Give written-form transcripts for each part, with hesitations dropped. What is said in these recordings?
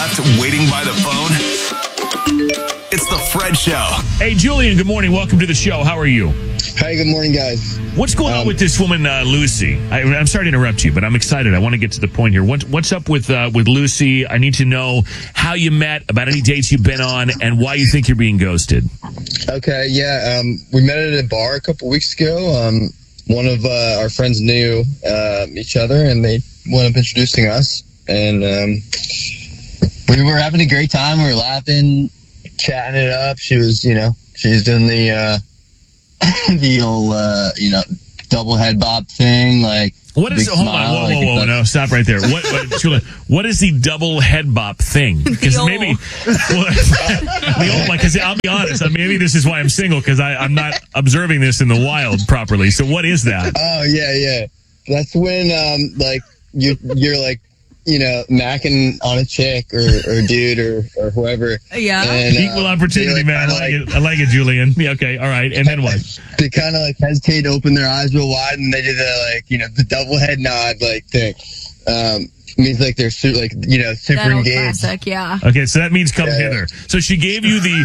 left waiting by the phone? It's the Fred Show. Hey, Julian, good morning. Welcome to the show. How are you? Hi, good morning, guys. What's going on with this woman, Lucy? I'm sorry to interrupt you, but I'm excited. I want to get to the point here. What's up with Lucy? I need to know how you met, about any dates you've been on, and why you think you're being ghosted. Okay, yeah, we met at a bar a couple weeks ago. One of our friends knew each other, and they wound up introducing us. And we were having a great time. We were laughing, chatting it up. She was doing the the old double head bob thing. Like, what is? Hold on, whoa, no, stop right there. Julian, what is the double head bop thing? Because maybe the old one. Because I'll be honest, maybe this is why I'm single, because I'm not observing this in the wild properly. So what is that? Oh yeah. That's when you're like, macking on a chick or dude or whoever. Yeah. And, equal opportunity, man. I like it, Julian. Yeah, okay, all right. And then what? They kind of hesitate to open their eyes real wide, and they do the double head nod thing. Means they're super That old engaged. classic, yeah. Okay, so that means come hither. So she gave you the.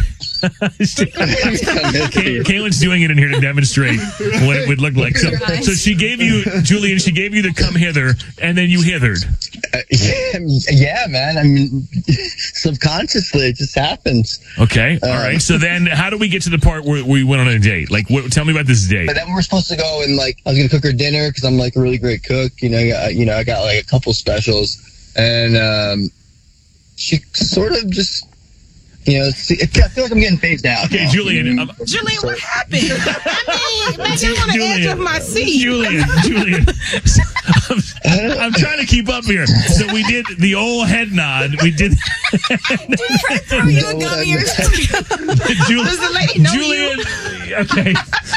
Kaylin's doing it in here to demonstrate what it would look like. So she gave you, Julian, she gave you the come hither, and then you hithered. Yeah, man. I mean, subconsciously, it just happens. Okay, all right. So then how do we get to the part where we went on a date? Tell me about this date. But then we're supposed to go and, I was going to cook her dinner because I'm, a really great cook. I got, a couple specials. And she sort of just... I feel like I'm getting phased out. Okay, Julian. Julian, what happened? I want to edge of my seat. Julian. I'm trying to keep up here. So we did the old head nod. We did. Throw you a gummy or something. Does the lady know Julian. you? Okay.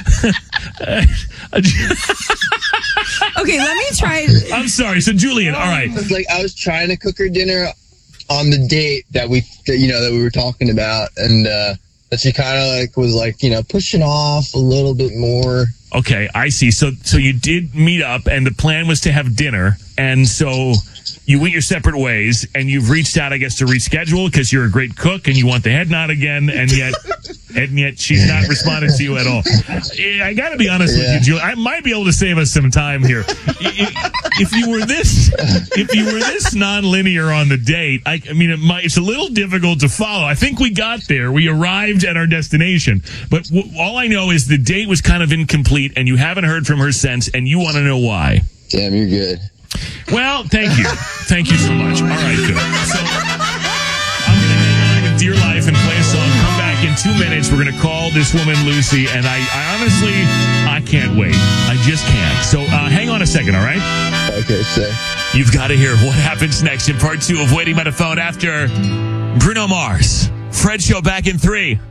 Okay, let me try. I'm sorry. So Julian, all right. I was trying to cook her dinner on the date that we were talking about, and that she kind of was pushing off a little bit more. Okay, I see. So you did meet up, and the plan was to have dinner, and so you went your separate ways, and you've reached out, I guess, to reschedule because you're a great cook and you want the head nod again, and yet she's not responding to you at all. I got to be honest with you, Julie. I might be able to save us some time here. If you were this non-linear on the date, it's a little difficult to follow. I think we got there. We arrived at our destination, but all I know is the date was kind of incomplete, and you haven't heard from her since, and you want to know why. Damn, you're good. Well, thank you. Thank you so much. All right, good. So I'm going to hang on with Dear Life and play a song. Come back in 2 minutes. We're going to call this woman Lucy, and I honestly, I can't wait. I just can't. So hang on a second, all right? Okay, so. You've got to hear what happens next in part 2 of Waiting by the Phone after Bruno Mars. Fred Show back in 3.